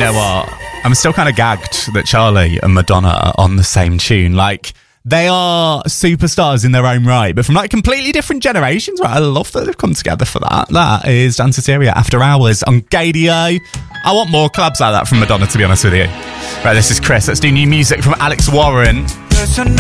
know what? I'm still kind of gagged that Charlie and Madonna are on the same tune. Like, they are superstars in their own right, but from like completely different generations. Right? I love that they've come together for that. That is Danceteria After Hours on Gaydio. I want more collabs like that from Madonna, to be honest with you. Right, this is Chris. Let's do new music from Alex Warren.